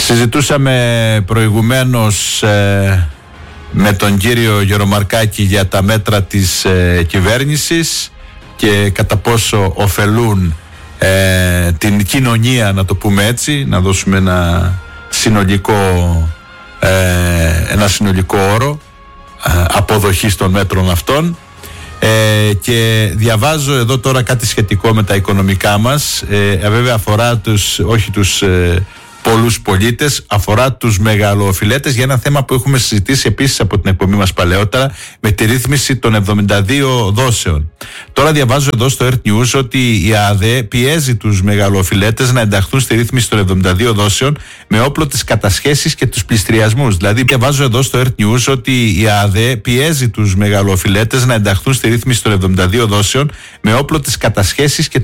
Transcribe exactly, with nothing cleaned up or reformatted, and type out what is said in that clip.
Συζητούσαμε προηγουμένως ε, με τον κύριο Γερομαρκάκη για τα μέτρα της ε, κυβέρνησης και κατά πόσο ωφελούν ε, την κοινωνία, να το πούμε έτσι, να δώσουμε ένα συνολικό, ε, ένα συνολικό όρο ε, αποδοχής των μέτρων αυτών. Ε, και διαβάζω εδώ τώρα κάτι σχετικό με τα οικονομικά μας, ε, βέβαια αφορά τους, όχι τους ε, πολλούς πολίτες, αφορά τους μεγαλοοφιλέτες, για ένα θέμα που έχουμε συζητήσει επίσης από την εκπομπή μας παλαιότερα, με τη ρύθμιση των εβδομήντα δύο δόσεων. Τώρα διαβάζω εδώ στο Earth News ότι η ΑΔΕ πιέζει τους μεγαλοοφιλέτες να ενταχθούν στη ρύθμιση των εβδομήντα δύο δόσεων με όπλο τις κατασχέσεις και τους πληστηριασμούς. Δηλαδή διαβάζω εδώ στο Earth News ότι η ΑΔΕ πιέζει τους μεγαλοοφιλέτες να ενταχθούν στη ρύθμιση των εβδομήντα δύο δόσεων με όπλο τις κατασχέσεις και